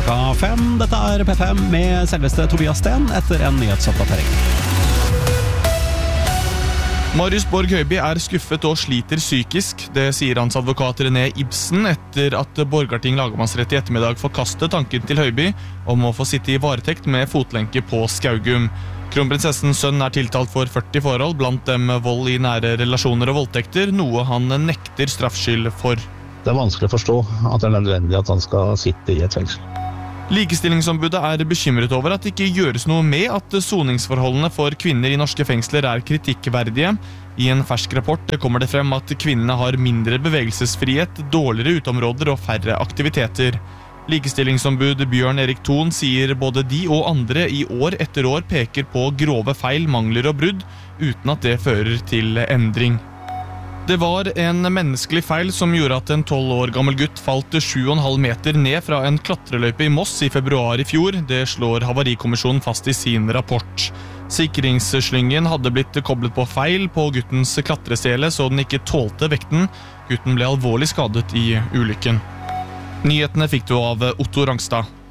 klokka 5. Dette P5 med selveste Tobias Sten etter en nyhetsoppdatering. Marius Borg Høiby skuffet og sliter psykisk. Det sier hans advokat René Ibsen etter at Borgarting lagmannsrett i ettermiddag forkastet tanken til Høiby om å få sitte i varetekt med fotlenke på Skaugum. Kronprinsessens sønn tiltalt for 40 forhold, blant dem vold i nære relasjoner og voldtekter, noe han nekter straffskyld for. Det vanskelig å forstå at det nødvendig at han skal sitte i et fengsel. Likestillingsombudet bekymret over at det ikke gjøres noe med at soningsforholdene for kvinner i norske fengsler kritikkverdige. I en fersk rapport kommer det frem at kvinnene har mindre bevegelsesfrihet, dårligere uteområder og færre aktiviteter. Likestillingsombud Bjørn Erik Thon sier både de og andre i år etter år peker på grove feil, mangler og brudd, uten at det fører til endring. Det var en menneskelig feil som gjorde at en 12 år gammel gutt falt 7,5 meter ned fra en klatreløype i Moss i februar i fjor. Det slår Havarikommisjonen fast i sin rapport. Sikringsslyngen hadde blitt koblet på feil på guttens klatresele, så den ikke tålte vekten. Gutten ble alvorlig skadet i ulykken. Nyhetene fikk du av Otto Rangstad.